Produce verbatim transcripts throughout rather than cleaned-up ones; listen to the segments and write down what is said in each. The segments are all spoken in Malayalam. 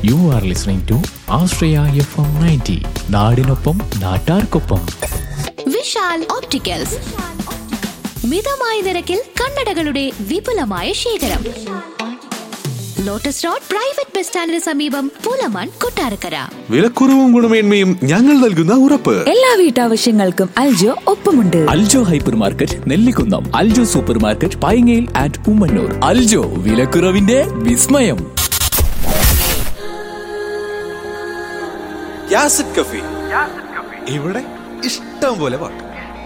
You are listening to Ashraya F M ninety. നാടിനൊപ്പം നാട്ടാർക്കൊപ്പം. വിശാൽ ഓപ്റ്റിക്കൽസ്, മിതമായ നിരക്കിൽ കണ്ണടകളുടെ വിപുലമായ ശേഖരം. ലോട്ടസ് റോഡ് പ്രൈവറ്റ് ബസ് സ്റ്റാൻഡിന് സമീപം, പുലമൺ, കൊട്ടാരക്കര. വിലക്കുറവും ഗുണമേന്മയും ഞങ്ങൾ നൽകുന്ന ഉറപ്പ്. എല്ലാ വീട്ടാവശ്യങ്ങൾക്കും അൽജോ ഒപ്പമുണ്ട്. Aljo hyper market Nellikunnam, Aljo super market പൈങ്ങയിൽ and Ummannoor. Aljo, വിലക്കുറവിന്റെ വിസ്മയം. യാസിഡ് കഫി, ഇവിടെ ഇഷ്ടം പോലെ പാട്ട്.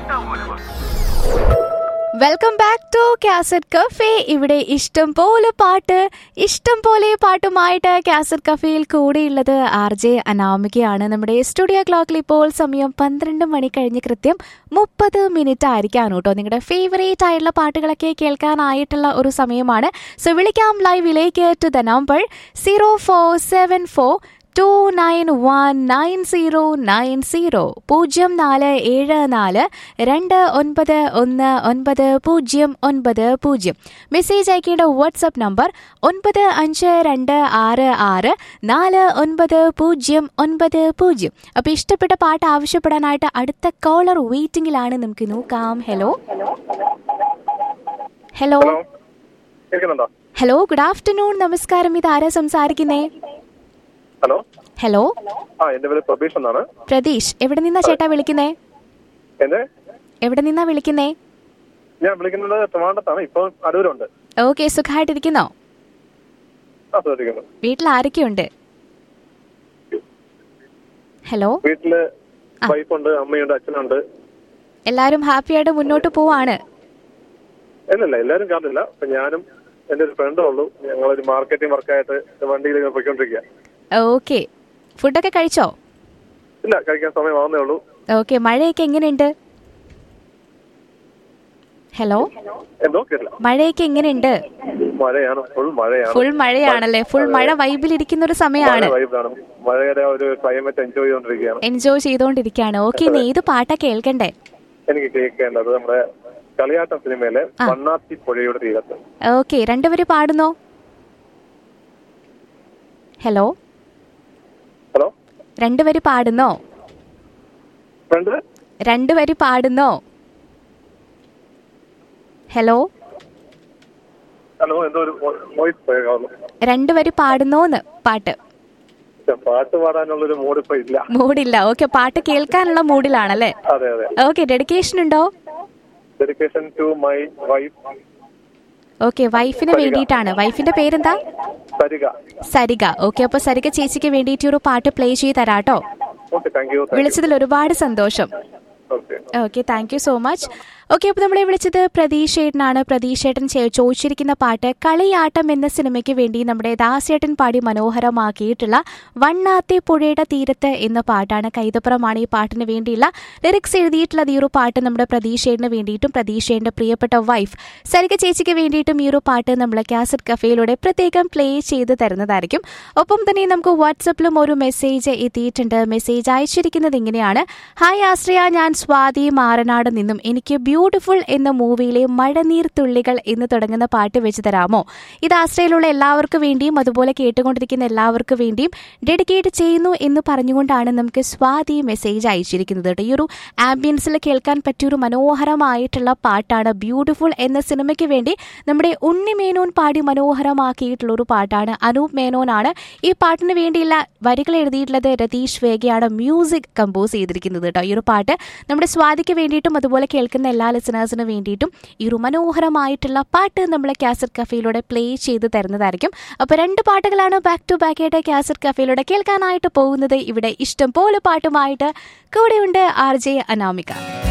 Welcome back to cassette cafe. ഇവിടെ ഇഷ്ടം പോലെ പാട്ട്, ഇഷ്ടം പോലെ പാട്ടുമായിട്ട് കാസറ്റ് കഫേയിൽ കൂടെയുള്ളത് ആർ ജെ അനാമികയാണ്. നമ്മുടെ സ്റ്റുഡിയോ ക്ലോക്കിൽ ഇപ്പോൾ സമയം പന്ത്രണ്ട് മണി കഴിഞ്ഞ് കൃത്യം മുപ്പത് മിനിറ്റ് ആയിരിക്കാണ് കേട്ടോ. നിങ്ങളുടെ ഫേവറേറ്റ് ആയിട്ടുള്ള പാട്ടുകളൊക്കെ കേൾക്കാനായിട്ടുള്ള ഒരു സമയമാണ്. സോ വിളിക്കാം ലൈവിലേക്ക് to the number zero four seven four to nine one nine zero nine zero പൂജ്യം നാല് ഏഴ് നാല് രണ്ട് ഒൻപത് ഒന്ന് ഒൻപത് പൂജ്യം ഒൻപത് പൂജ്യം. മെസ്സേജ് അയക്കേണ്ട വാട്സപ്പ് നമ്പർ ഒൻപത് അഞ്ച് രണ്ട് ആറ് ആറ് നാല് ഒൻപത് പൂജ്യം ഒൻപത് പൂജ്യം. അപ്പോൾ ഇഷ്ടപ്പെട്ട പാട്ട് ആവശ്യപ്പെടാനായിട്ട് അടുത്ത കോളർ വെയിറ്റിംഗിലാണ്. നമുക്ക് നോക്കാം. Hello hello hello good afternoon. നമസ്കാരം. ഇത് ആരാ സംസാരിക്കുന്നേ? ഹലോ ഹലോ ആ എന്റെ പേര് പ്രതീഷ് എന്നാണ്. പ്രതീഷ്, എവിടെ നിന്നാ ചേട്ടാ വിളിക്കുന്നേ? എന്നെ എവിടെ നിന്നാ വിളിക്കുന്നേ? ഞാൻ വിളിക്കുന്നത് ട്രിവാൻഡ്രത്താണ്. ഇപ്പോൾ അടൂരുണ്ട്. ഓക്കെ, സുഖമായിട്ടിരിക്കുന്നോ? ആ ശ്രദ്ധിക്കുന്നു. വീട്ടിൽ ആരൊക്കെയുണ്ട്? ഹലോ. വീട്ടില് വൈഫുണ്ട്, അമ്മയുണ്ട്, അച്ഛനുണ്ട്. എല്ലാരും ഹാപ്പി ആയിട്ട് മുന്നോട്ട് പോവാണ്? ഇല്ലല്ല, എല്ലാരും കാണില്ല. അപ്പൊ ഞാനും എന്റെ ഒരു ഫ്രണ്ടേ ഉള്ളൂ. ഞങ്ങളൊരു മാർക്കറ്റിംഗ് വർക്കായിട്ട് വണ്ടിയിൽ പോയിക്കൊണ്ടിരിക്കുക. ഓക്കെ, ഫുഡൊക്കെ കഴിച്ചോ? ഇല്ല, കഴിക്കാൻ സമയമാവുന്നേ ഉള്ളൂ. ഓക്കെ, മഴയൊക്കെ എങ്ങനെയുണ്ട്? ഹലോ, എന്തോ കേട്ടില്ല. മഴയൊക്കെ എങ്ങനെയുണ്ട്? മഴയാണ്, ഫുൾ മഴയാണ്. ഫുൾ മഴയാണല്ലേ? ഫുൾ മഴ വൈബിലിരിക്കുന്ന ഒരു സമയമാണ്. മഴയുടെ ഒരു ക്ലൈമറ്റ് എൻജോയ് ചെയ്തോണ്ടിരിക്കുകയാണ്. എൻജോയ് ചെയ്തോണ്ടിരിക്കുകയാണ്. ഓക്കെ, ഏത് പാട്ടാ കേൾക്കണ്ടേ? എനിക്ക് കേൾക്കേണ്ടത് നമ്മുടെ കളിയാട്ടം സിനിമയിലെ വണ്ണാത്തി പുഴയുടെ തീരത്ത്. ഓക്കെ, രണ്ടുപേര് പാടുന്നോ? ഹലോ ഹലോ രണ്ടുപേര് പാടുന്നോ? രണ്ടുപേര് പാടുന്നോ? ഹലോ ഹലോ എന്തോ ഒരു വോയിസ് കേൾക്കാവുന്നു. രണ്ടുപേര് പാടുന്നോന്ന് പാട്ട്? പാട്ട് പാടാനുള്ളൊരു മൂഡ് ഇപ്പൊ ഇല്ല. മൂഡില്ല. ഓക്കെ, പാട്ട് കേൾക്കാനുള്ള മൂഡിലാണല്ലേ? അതെ അതെ. ഓക്കെ, ഡെഡിക്കേഷൻ ഉണ്ടോ? Dedication to my wife. Okay, വൈഫിന് വേണ്ടിയിട്ടാണ്. വൈഫിന്റെ പേരെന്താ? സരിക. സരിക. ഓക്കെ, അപ്പൊ സരിക ചേച്ചിക്ക് വേണ്ടിയിട്ട് ഒരു പാട്ട് പ്ലേ ചെയ്ത് തരാട്ടോ. വിളിച്ചതിൽ ഒരുപാട് സന്തോഷം. Okay, thank you so much. Okay, അപ്പോൾ നമ്മളെ വിളിച്ചത് പ്രതീഷേട്ടനാണ്. പ്രതീഷേട്ടൻ ചോദിച്ചിരിക്കുന്ന പാട്ട് കളിയാട്ടം എന്ന സിനിമയ്ക്ക് വേണ്ടി നമ്മുടെ ദാസേട്ടൻ പാടി മനോഹരമാക്കിയിട്ടുള്ള വണ്ണാത്തെ പുഴയുടെ തീരത്ത് എന്ന പാട്ടാണ്. കൈതപ്പുറമാണ് ഈ പാട്ടിന് വേണ്ടിയുള്ള ലിറിക്സ് എഴുതിയിട്ടുള്ളത്. ഈ ഒരു പാട്ട് നമ്മുടെ പ്രതീഷേട്ടന് വേണ്ടിയിട്ടും പ്രതീഷേട്ടൻ്റെ പ്രിയപ്പെട്ട വൈഫ് സരിക ചേച്ചിക്ക് വേണ്ടിയിട്ടും ഈ ഒരു പാട്ട് നമ്മൾ കാസറ്റ് കഫേയിലൂടെ പ്രത്യേകം പ്ലേ ചെയ്ത് തരുന്നതായിരിക്കും. ഒപ്പം തന്നെ നമുക്ക് വാട്സപ്പിലും ഒരു മെസ്സേജ് എത്തിയിട്ടുണ്ട്. മെസ്സേജ് അയച്ചിരിക്കുന്നത് ഇങ്ങനെയാണ്: ഹായ് ആശ്രയ, ഞാൻ സ്വാതി മാറനാട് നിന്നും. എനിക്ക് ബ്യൂട്ടിഫുൾ എന്ന മൂവിയിലെ മഴനീർ തുള്ളികൾ എന്ന് തുടങ്ങുന്ന പാട്ട് വെച്ച് തരാമോ? ഇത് ആശ്രയിലുള്ള എല്ലാവർക്കും വേണ്ടിയും അതുപോലെ കേട്ടുകൊണ്ടിരിക്കുന്ന എല്ലാവർക്കും വേണ്ടിയും ഡെഡിക്കേറ്റ് ചെയ്യുന്നു എന്ന് പറഞ്ഞുകൊണ്ടാണ് നമുക്ക് സ്വാതി മെസ്സേജ് അയച്ചിരിക്കുന്നത്. ഈ ഒരു ആംബിയൻസിൽ കേൾക്കാൻ പറ്റിയൊരു മനോഹരമായിട്ടുള്ള പാട്ടാണ്. ബ്യൂട്ടിഫുൾ എന്ന സിനിമയ്ക്ക് വേണ്ടി നമ്മുടെ ഉണ്ണി മേനോൻ പാടി മനോഹരമാക്കിയിട്ടുള്ള ഒരു പാട്ടാണ്. അനൂപ് മേനോനാണ് ഈ പാട്ടിന് വേണ്ടിയുള്ള വരികൾ എഴുതിയിട്ടുള്ളത്. രതീഷ് വേഗയാണ് മ്യൂസിക് കമ്പോസ് ചെയ്തിരിക്കുന്നത് കേട്ടോ. ഈ ഒരു പാട്ട് നമ്മുടെ സ്വാതിക്ക് വേണ്ടിയിട്ടും അതുപോലെ കേൾക്കുന്ന എല്ലാ ലിസണേഴ്സിന് വേണ്ടിയിട്ടും ഈ ഒരു മനോഹരമായിട്ടുള്ള പാട്ട് നമ്മൾ കാസറ്റ് കഫേയിലൂടെ പ്ലേ ചെയ്ത് തരുന്നതായിരിക്കും. അപ്പോൾ രണ്ട് പാട്ടുകളാണ് ബാക്ക് ടു ബാക്ക് ആയിട്ട് കാസറ്റ് കഫേയിലൂടെ കേൾക്കാനായിട്ട് പോകുന്നത്. ഇവിടെ ഇഷ്ടം പോലെ പാട്ടുമായിട്ട് കൂടെയുണ്ട് ആർ ജെ അനാമിക.